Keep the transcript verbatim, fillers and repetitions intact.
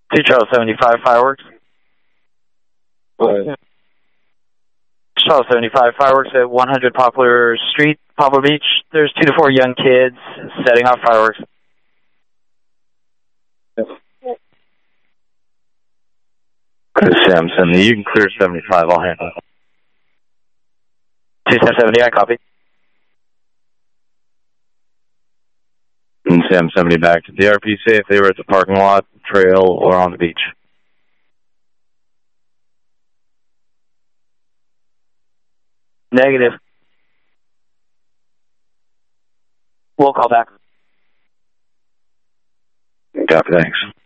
two Charles seventy-five fireworks. What? Charles seventy-five fireworks at one hundred Poplar Street, Poplar Beach. There's two to four young kids setting off fireworks. Chris Sampson, you can clear seventy-five, I'll handle it. two Sam seventy, I copy. And Sam seventy back to D R P, say if they were at the parking lot, trail, or on the beach. Negative. We'll call back. Copy, thanks.